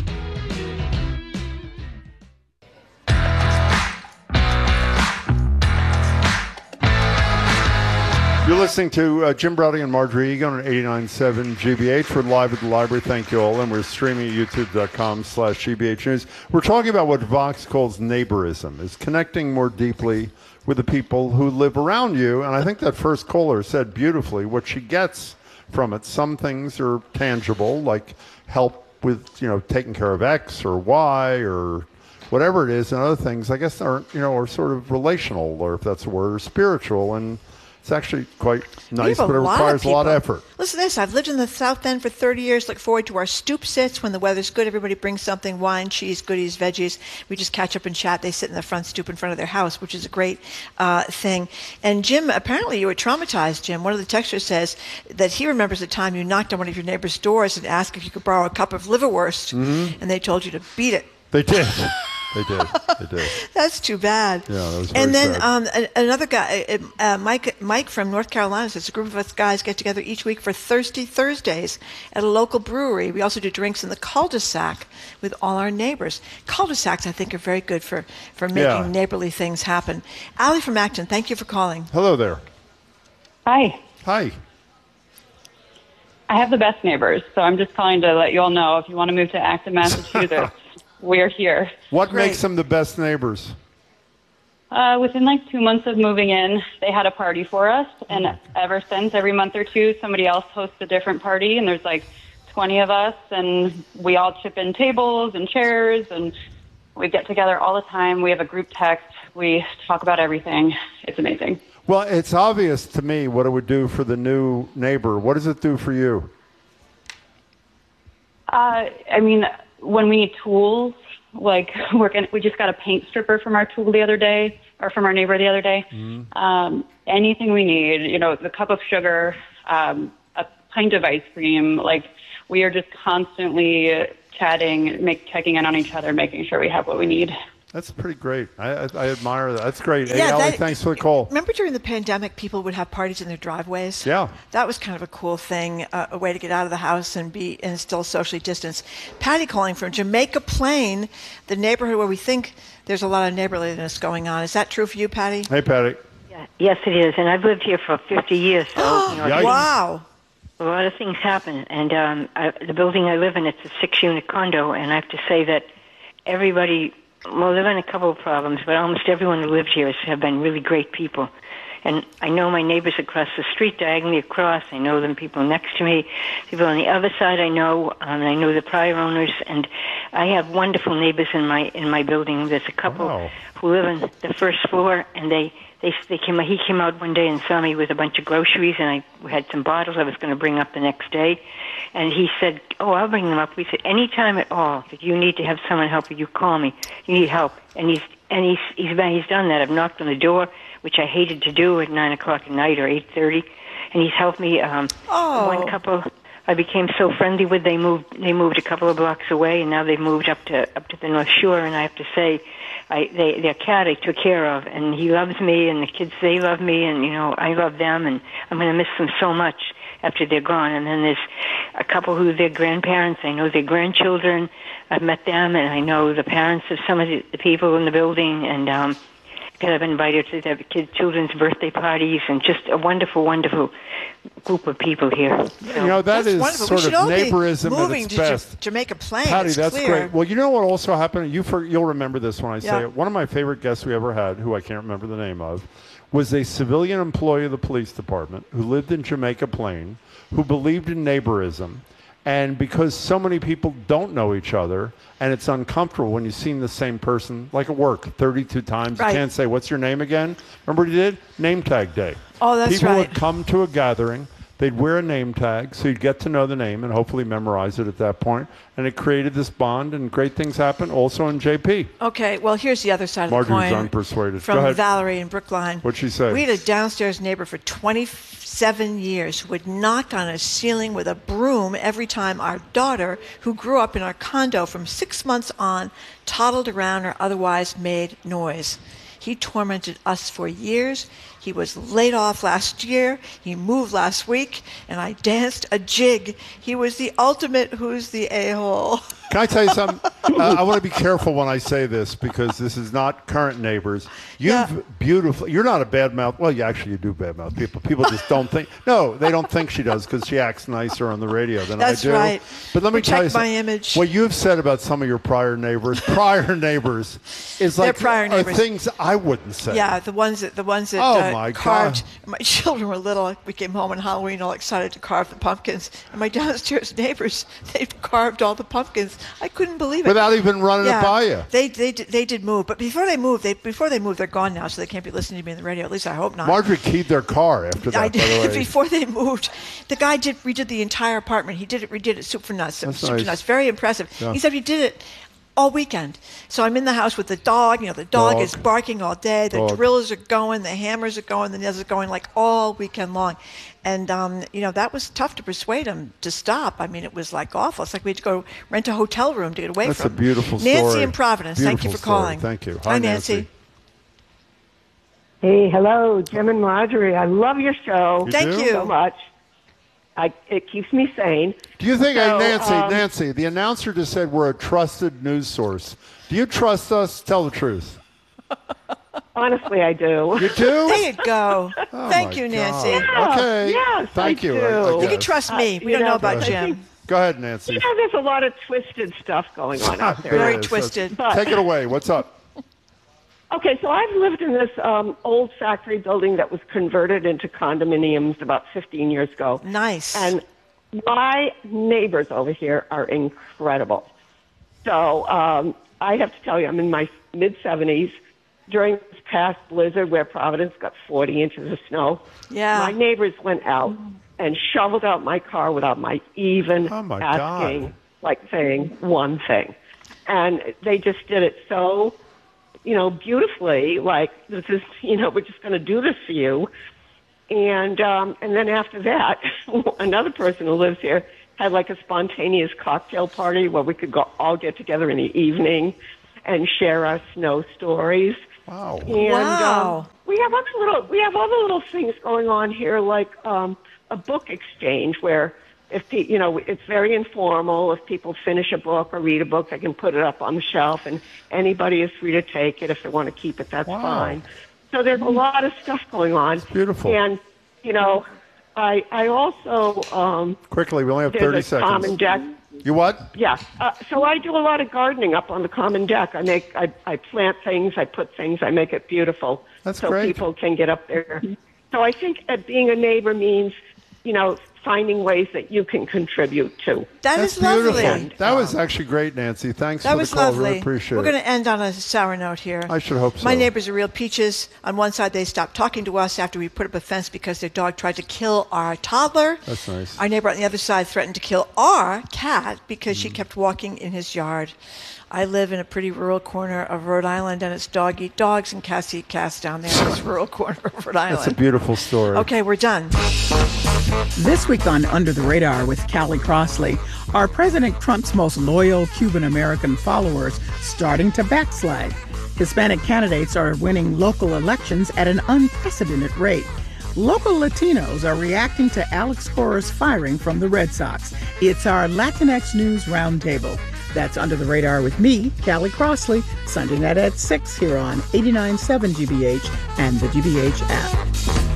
You're listening to Jim Browdy and Marjorie Egan on 89.7 GBH. We're live at the library. Thank you all. And we're streaming at youtube.com/GBH News. We're talking about what Vox calls neighborism, is connecting more deeply with the people who live around you. And I think that first caller said beautifully what she gets from it. Some things are tangible, like help with, taking care of X or Y or whatever it is. And other things, I guess, are sort of relational, or if that's a word, or spiritual. And it's actually quite nice, but it requires a lot of effort. Listen to this. I've lived in the South End for 30 years. Look forward to our stoop sits. When the weather's good, everybody brings something, wine, cheese, goodies, veggies. We just catch up and chat. They sit in the front stoop in front of their house, which is a great thing. And Jim, apparently you were traumatized, Jim. One of the texters says that he remembers a time you knocked on one of your neighbor's doors and asked if you could borrow a cup of liverwurst, and they told you to beat it. They did. They did. That's too bad. Yeah, that was very And then sad. Another guy, Mike from North Carolina, says a group of us guys get together each week for Thirsty Thursdays at a local brewery. We also do drinks in the cul-de-sac with all our neighbors. Cul-de-sacs, I think, are very good for making neighborly things happen. Allie from Acton, thank you for calling. Hello there. Hi. Hi. I have the best neighbors, so I'm just calling to let you all know if you want to move to Acton, Massachusetts, we're here. What makes them the best neighbors? Within like 2 months of moving in, they had a party for us. And ever since, every month or two, somebody else hosts a different party. And there's like 20 of us. And we all chip in tables and chairs. And we get together all the time. We have a group text. We talk about everything. It's amazing. Well, it's obvious to me what it would do for the new neighbor. What does it do for you? I mean, when we need tools, like we just got a paint stripper from our tool the other day, or from our neighbor the other day. Anything we need, the cup of sugar, a pint of ice cream, like we are just constantly chatting, checking in on each other, making sure we have what we need. That's pretty great. I admire that. That's great. Yeah, hey, Allie, thanks for the call. Remember during the pandemic, people would have parties in their driveways? Yeah. That was kind of a cool thing, a way to get out of the house and still socially distanced. Patty calling from Jamaica Plain, the neighborhood where we think there's a lot of neighborliness going on. Is that true for you, Patty? Hey, Patty. Yeah, yes, it is. And I've lived here for 50 years. So, wow. A lot of things happen. And the building I live in, it's a 6-unit condo. And I have to say that everybody... Well, there have been a couple of problems, but almost everyone who lived here have been really great people. And I know my neighbors across the street, diagonally across. I know them people next to me. People on the other side I know. I know the prior owners. And I have wonderful neighbors in my building. There's a couple who live on the first floor, and he came out one day and saw me with a bunch of groceries, and I had some bottles I was going to bring up the next day. And he said, I'll bring them up. We said, anytime at all that you need to have someone help you, you call me. You need help. And he's done that. I've knocked on the door, which I hated to do at 9 o'clock at night or 8:30. And he's helped me. One couple I became so friendly with. They moved a couple of blocks away, and now they've moved up to the North Shore. And I have to say, their cat I took care of, and he loves me, and the kids, they love me, and I love them, and I'm going to miss them so much after they're gone. And then there's a couple who their grandparents. I know their grandchildren. I've met them, and I know the parents of some of the people in the building, and I've been invited to their children's birthday parties, and just a wonderful, wonderful group of people here. That is wonderful. sort of neighborism at its best. Jamaica Plain. Patty, it's that's clear. great. Well, you know what also happened? You'll remember this when I say Yeah. it. One of my favorite guests we ever had, who I can't remember the name of, was a civilian employee of the police department who lived in Jamaica Plain, who believed in neighborism. And because so many people don't know each other, and it's uncomfortable when you've seen the same person, like at work, 32 times, Right. you can't say, what's your name again? Remember what he did? Name tag day. Oh, that's People right. would come to a gathering, they'd wear a name tag, so you'd get to know the name and hopefully memorize it at that point. And it created this bond, and great things happen also in JP. Okay, well, here's the other side of Marjorie's the coin. unpersuaded. Go From ahead. Valerie in Brookline. What'd she say? We had a downstairs neighbor for 27 years who would knock on a ceiling with a broom every time our daughter, who grew up in our condo from 6 months on, toddled around or otherwise made noise. He tormented us for years. He was laid off last year. He moved last week, and I danced a jig. He was the ultimate who's the a-hole. Can I tell you something? I want to be careful when I say this because this is not current neighbors. You're not a bad mouth. Well, you do bad mouth people. People just don't think. No, they don't think she does because she acts nicer on the radio than That's I do. right. But let me tell you Protect my something. image. What you've said about some of your prior neighbors is They're like prior neighbors. things I wouldn't say. Yeah, the ones that my carved. God. My children were little. We came home on Halloween all excited to carve the pumpkins, and my downstairs neighbors, they carved all the pumpkins. I couldn't believe it. Without even running it by you. They did move, but before they moved, they're gone now, so they can't be listening to me on the radio. At least I hope not. Marjorie keyed their car after that, I by the way. did. Before they moved, the guy redid the entire apartment. He redid it soup for nuts. That's Soup for nice. nuts. Very impressive. Yeah. He said he did it all weekend. So I'm in the house with the dog. The dog is barking all day. The drillers are going. The hammers are going. The nails are going like all weekend long. And, that was tough to persuade him to stop. I mean, it was like awful. It's like we had to go rent a hotel room to get away That's from a beautiful story. Nancy in Providence. Thank you for Beautiful story. calling. Thank you. Hi, Nancy. Hey, hello, Jim and Marjorie. I love your show. Thank you so much. It keeps me sane. Do you think, So, Nancy, the announcer just said we're a trusted news source. Do you trust us? Tell the truth. Honestly, I do. You do? There you go. Thank my you, Nancy. God. Okay. Yes, Thank I you. do. I You can guess. trust me. We don't know about Jim. Go ahead, Nancy. There's a lot of twisted stuff going on out there. Very There is. twisted. But- Take it away. What's up? Okay, so I've lived in this old factory building that was converted into condominiums about 15 years ago. Nice. And my neighbors over here are incredible. So I have to tell you, I'm in my mid-70s. During this past blizzard where Providence got 40 inches of snow, my neighbors went out and shoveled out my car without my even asking, like saying one thing. And they just did it so, beautifully, like, this is, we're just going to do this for you. And then after that, another person who lives here had like a spontaneous cocktail party where we could all get together in the evening and share our snow stories. Wow! And we have other little things going on here, like a book exchange where if it's very informal. If people finish a book or read a book, they can put it up on the shelf, and anybody is free to take it. If they want to keep it, that's fine. So there's a lot of stuff going on. It's beautiful. And I also quickly, we only have 30 seconds. Common deck. You what? Yeah. So I do a lot of gardening up on the common deck. I plant things, I put things, I make it beautiful. That's so great. People can get up there. So I think being a neighbor means, finding ways that you can contribute to. That's lovely. Beautiful. That was actually great, Nancy. Thanks for the call. Lovely. Really appreciate it. We're going to end on a sour note here. I should hope so. My neighbors are real peaches. On one side, they stopped talking to us after we put up a fence because their dog tried to kill our toddler. That's nice. Our neighbor on the other side threatened to kill our cat because she kept walking in his yard. I live in a pretty rural corner of Rhode Island, and it's dog eat dogs and cats eat cats down there in this rural corner of Rhode Island. That's a beautiful story. Okay, we're done. This week on Under the Radar with Callie Crossley, are President Trump's most loyal Cuban-American followers starting to backslide? Hispanic candidates are winning local elections at an unprecedented rate. Local Latinos are reacting to Alex Cora's firing from the Red Sox. It's our Latinx News Roundtable. That's Under the Radar with me, Callie Crossley, Sunday night at 6 here on 89.7 GBH and the GBH app.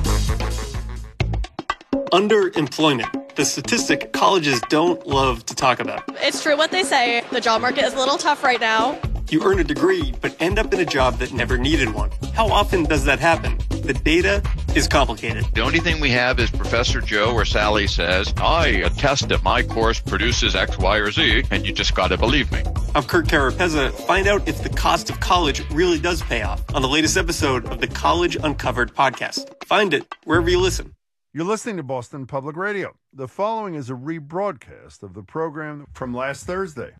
Underemployment, the statistic colleges don't love to talk about. It's true what they say. The job market is a little tough right now. You earn a degree, but end up in a job that never needed one. How often does that happen? The data is complicated. The only thing we have is Professor Joe or Sally says, I attest that my course produces X, Y, or Z, and you just got to believe me. I'm Kurt Carapezza. Find out if the cost of college really does pay off on the latest episode of the College Uncovered podcast. Find it wherever you listen. You're listening to Boston Public Radio. The following is a rebroadcast of the program from last Thursday.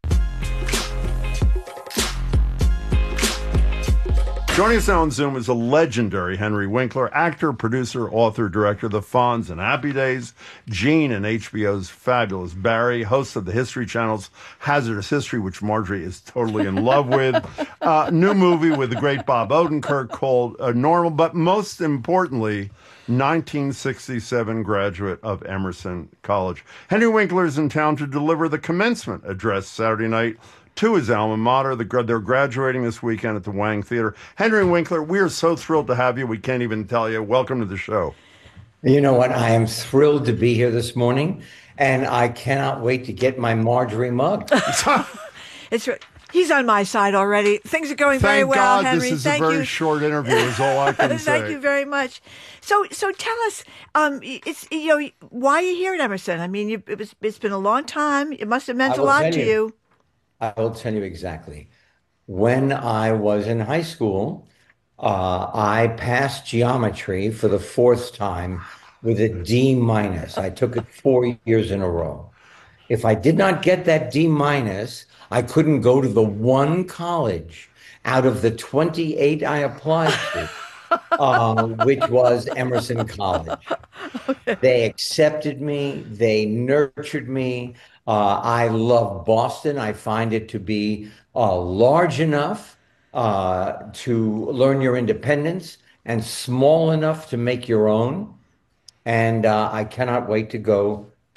Joining us now on Zoom is a legendary Henry Winkler, actor, producer, author, director of The Fonz and Happy Days, Gene and HBO's Fabulous Barry, host of the History Channel's Hazardous History, which Marjorie is totally in love with, new movie with the great Bob Odenkirk called Normal, but most importantly, 1967 graduate of Emerson College. Henry Winkler is in town to deliver the commencement address Saturday night to his alma mater. They're graduating this weekend at the Wang Theater. Henry Winkler, we are so thrilled to have you. We can't even tell you. Welcome to the show. You know what? I am thrilled to be here this morning, and I cannot wait to get my Marjorie mug. He's on my side already. Things are going very well, Henry. This is a very short interview. Is all I can say. Thank you very much. So tell us, why are you here at Emerson? I mean, it's been a long time. It must have meant a lot to you. I will tell you exactly. When I was in high school, I passed geometry for the fourth time with a D-. I took it 4 years in a row. If I did not get that D-, I couldn't go to the one college out of the 28 I applied to, which was Emerson College. Okay. They accepted me. They nurtured me. I love Boston. I find it to be large enough to learn your independence and small enough to make your own. And I cannot wait to go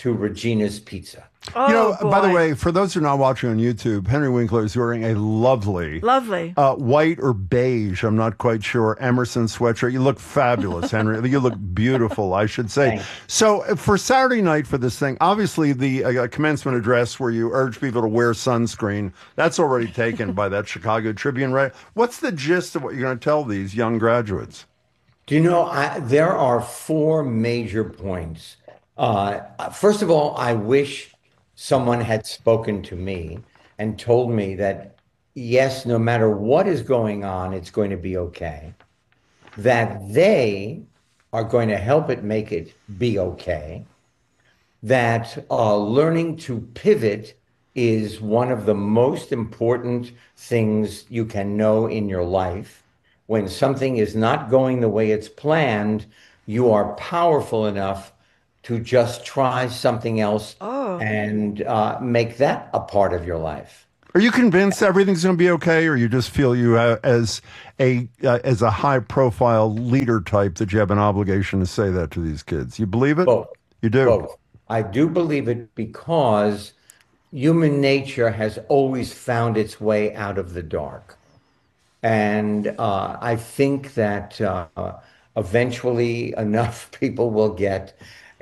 to Regina's Pizza. Oh, by the way, for those who are not watching on YouTube, Henry Winkler is wearing a lovely white or beige, I'm not quite sure, Emerson sweatshirt. You look fabulous, Henry. You look beautiful, I should say. Thanks. So for Saturday night for this thing, obviously the commencement address where you urge people to wear sunscreen, that's already taken by that Chicago Tribune, right? What's the gist of what you're going to tell these young graduates? Do you know, there are 4 major points. First of all, I wish someone had spoken to me and told me that, yes, no matter what is going on, it's going to be okay. That they are going to help it make it be okay. That learning to pivot is one of the most important things you can know in your life. When something is not going the way it's planned, you are powerful enough to just try something else and make that a part of your life. Are you convinced everything's going to be okay, or you just feel you have, as a high-profile leader type, that you have an obligation to say that to these kids? You believe it? Both. You do? Both. I do believe it because human nature has always found its way out of the dark. And I think that eventually enough people will get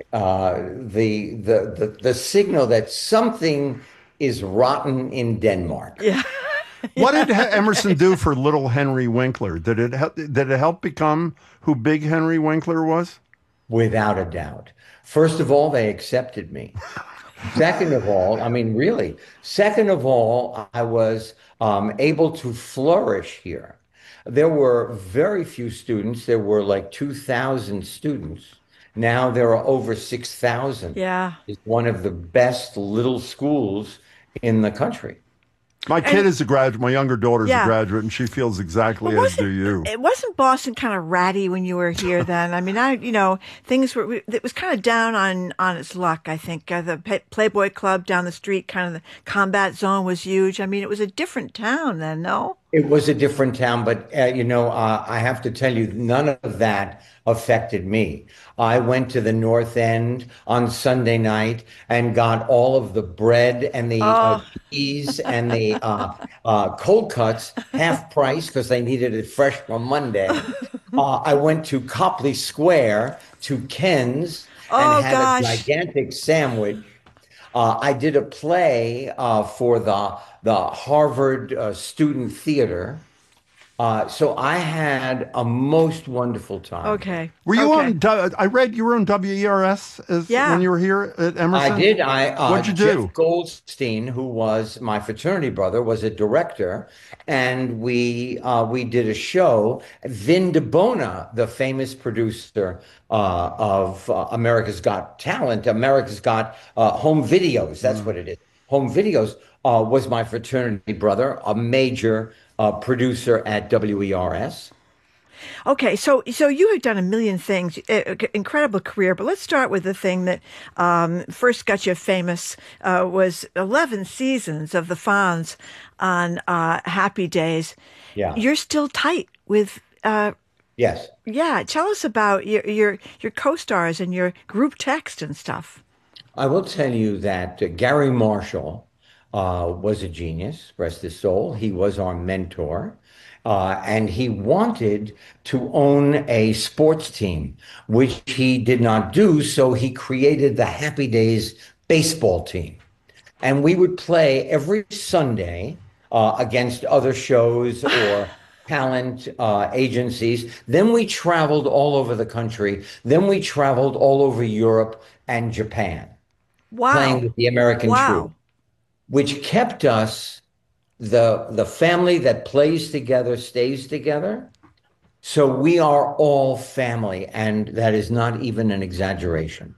the signal that something is rotten in Denmark. Yeah. What did Emerson do for little Henry Winkler? Did it help become who big Henry Winkler was? Without a doubt. First of all, they accepted me. Second of all, I mean, really. Second of all, I was able to flourish here. There were very few students. There were like 2,000 students. Now there are over 6,000. Yeah. It's one of the best little schools in the country. My kid is a graduate. My younger daughter's a graduate, and she feels exactly as do you. It wasn't Boston kind of ratty when you were here then? I mean, things were, it was kind of down on its luck, I think. The Playboy Club down the street, kind of the combat zone was huge. I mean, it was a different town then, no? It was a different town, but, I have to tell you, none of that affected me. I went to the North End on Sunday night and got all of the bread and the cheese and the cold cuts half price because they needed it fresh from Monday. I went to Copley Square to Ken's and had a gigantic sandwich. I did a play for the Harvard Student Theater. So I had a most wonderful time. Okay. Were you on? I read you were on WERS when you were here at Emerson. I did. What'd you do? Jeff Goldstein, who was my fraternity brother, was a director, and we did a show. Vin DeBona, the famous producer of America's Got Talent, America's Got Home Videos. That's what it is. Home Videos was my fraternity brother, a major producer at WERS. Okay, so you have done a million things, incredible career, but let's start with the thing that first got you famous was 11 seasons of the Fonz on Happy Days. Yeah. You're still tight with... Yes. Yeah, tell us about your co-stars and your group text and stuff. I will tell you that Gary Marshall was a genius, rest his soul. He was our mentor. And he wanted to own a sports team, which he did not do. So he created the Happy Days baseball team. And we would play every Sunday against other shows or talent agencies. Then we traveled all over the country. Then we traveled all over Europe and Japan. Wow. Playing with the American troupe, which kept us, the family that plays together stays together. So we are all family, and that is not even an exaggeration.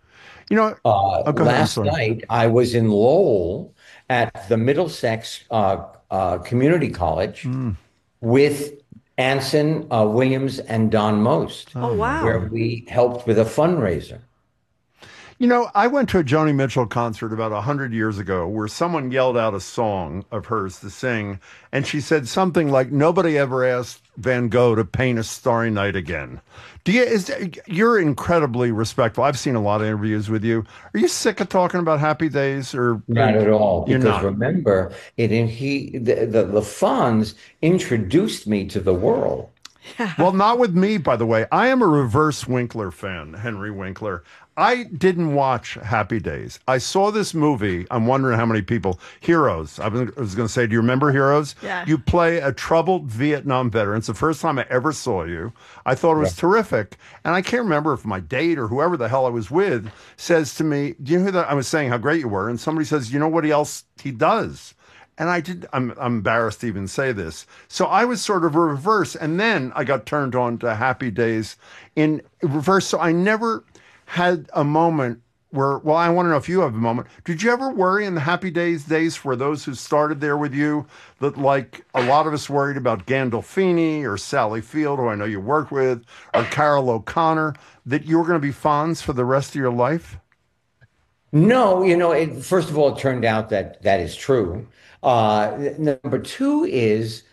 Last night I was in Lowell at the Middlesex Community College with Anson Williams and Don Most. Oh, wow. Where we helped with a fundraiser. You know, I went to a Joni Mitchell concert about 100 years ago where someone yelled out a song of hers to sing, and she said something like, "Nobody ever asked Van Gogh to paint a starry night again." You're incredibly respectful. I've seen a lot of interviews with you. Are you sick of talking about Happy Days? Or not at all? You're because not. Remember, the Fonz introduced me to the world. Well, not with me, by the way. I am a reverse Winkler fan, Henry Winkler. I didn't watch Happy Days. I saw this movie. I'm wondering how many people. Heroes. I was going to say, do you remember Heroes? Yeah. You play a troubled Vietnam veteran. It's the first time I ever saw you. I thought it was terrific. And I can't remember if my date or whoever the hell I was with says to me, do you know who that? I was saying how great you were. And somebody says, you know what else he does? And I'm embarrassed to even say this. So I was sort of reverse. And then I got turned on to Happy Days in reverse. So I never had a moment where, well, I want to know if you have a moment. Did you ever worry in the Happy days for those who started there with you that, like, a lot of us worried about Gandolfini or Sally Field, who I know you work with, or Carol O'Connor, that you were going to be Fonz for the rest of your life? No, first of all, it turned out that is true. Number two is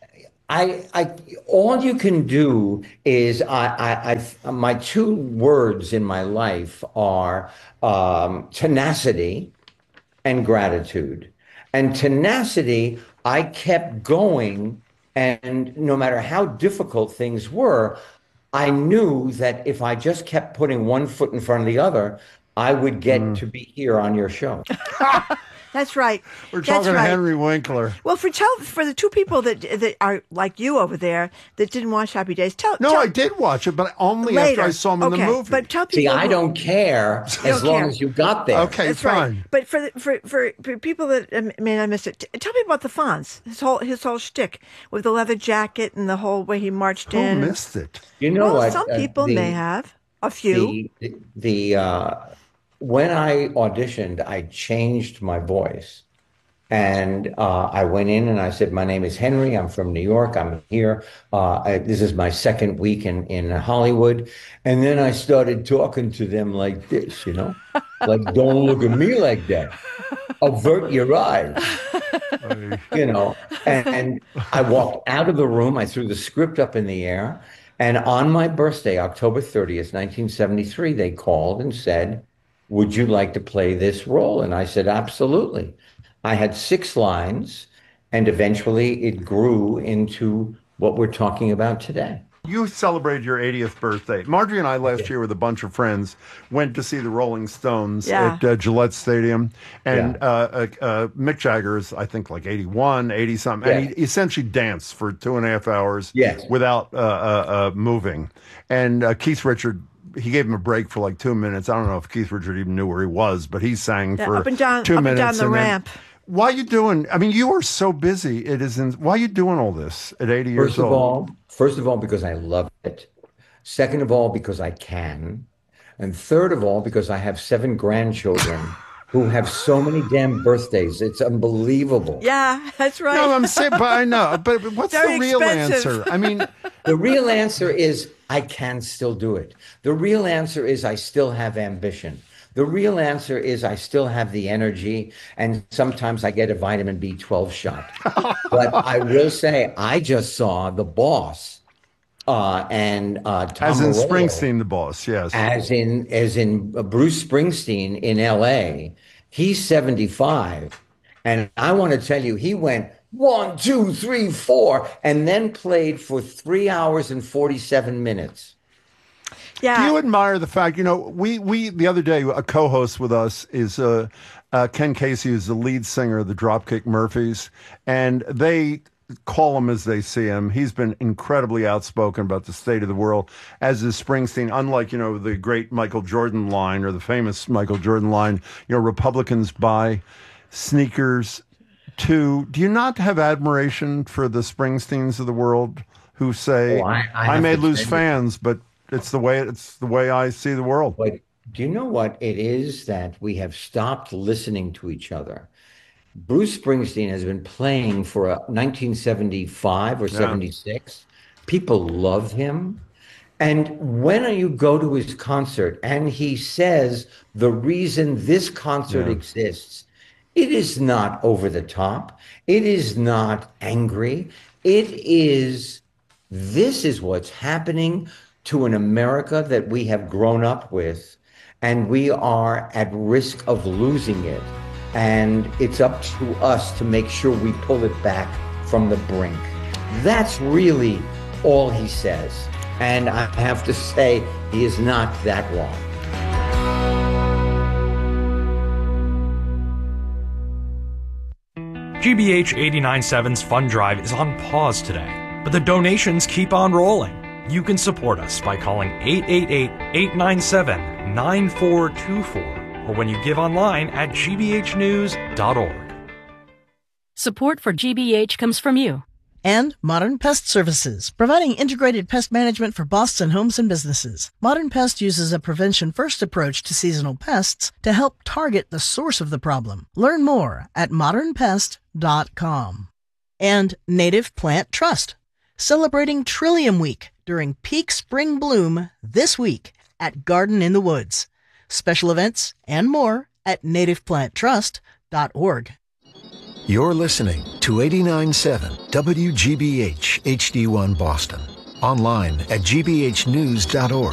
all you can do is my two words in my life are tenacity and gratitude. And tenacity, I kept going, and no matter how difficult things were, I knew that if I just kept putting one foot in front of the other, I would get to be here on your show. That's right. We're talking to Henry Winkler. Well, for the two people that are like you over there that didn't watch Happy Days, I did watch it, but only later. After I saw him in the movie. But tell people. See, I don't care as long as you got there. Okay, That's fine. Right. But for people that may not miss it, tell me about the Fonz. His whole shtick with the leather jacket and the whole way he marched in. Who missed it? You know what? Some people may have. A few. When I auditioned, I changed my voice. And I went in and I said, my name is Henry. I'm from New York. I'm here. This is my second week in Hollywood. And then I started talking to them like this, like, don't look at me like that. Avert your eyes. And I walked out of the room. I threw the script up in the air. And on my birthday, October 30th, 1973, they called and said, would you like to play this role? And I said, absolutely. I had 6 lines, and eventually it grew into what we're talking about today. You celebrated your 80th birthday. Marjorie and I last year with a bunch of friends went to see the Rolling Stones at Gillette Stadium. And Mick Jagger's, I think, like 81, 80-something. And he essentially danced for 2.5 hours without moving. And Keith Richards, he gave him a break for like 2 minutes. I don't know if Keith Richards even knew where he was, but he sang for 2 minutes. Up and down the ramp. Why are you doing? I mean, you are so busy. Why are you doing all this at 80 years old? First of all, because I love it. Second of all, because I can. And third of all, because I have 7 grandchildren who have so many damn birthdays. It's unbelievable. Yeah, that's right. No, I'm saying, but I know. But what's the real answer? I mean, the real answer is I can still do it. The real answer is I still have ambition. The real answer is I still have the energy, and sometimes I get a vitamin B12 shot. But I will say, I just saw The Boss and Tom as in Morello, Springsteen, The Boss, yes. As in Bruce Springsteen in L.A. He's 75, and I want to tell you, he went 1, 2, 3, 4, and then played for 3 hours and 47 minutes. Yeah. Do you admire the fact, we the other day, a co-host with us is Ken Casey, who's the lead singer of the Dropkick Murphys, and they call him as they see him. He's been incredibly outspoken about the state of the world, as is Springsteen, unlike, the great Michael Jordan line or the famous Michael Jordan line, Republicans buy sneakers too. Do you not have admiration for the Springsteens of the world who say, I may lose fans, but it's the way I see the world. But do you know what it is that we have stopped listening to each other? Bruce Springsteen has been playing for 1975 or 76. People love him. And when you go to his concert and he says the reason this concert exists, it is not over the top. It is not angry. This is what's happening to an America that we have grown up with, and we are at risk of losing it. And it's up to us to make sure we pull it back from the brink. That's really all he says. And I have to say, he is not that wrong. GBH 89.7's Fund Drive is on pause today, but the donations keep on rolling. You can support us by calling 888-897-9424 or when you give online at gbhnews.org. Support for GBH comes from you. And Modern Pest Services, providing integrated pest management for Boston homes and businesses. Modern Pest uses a prevention-first approach to seasonal pests to help target the source of the problem. Learn more at modernpest.com. And Native Plant Trust, celebrating Trillium Week during peak spring bloom this week at Garden in the Woods. Special events and more at nativeplanttrust.org. You're listening to 89.7 WGBH HD1 Boston. Online at gbhnews.org.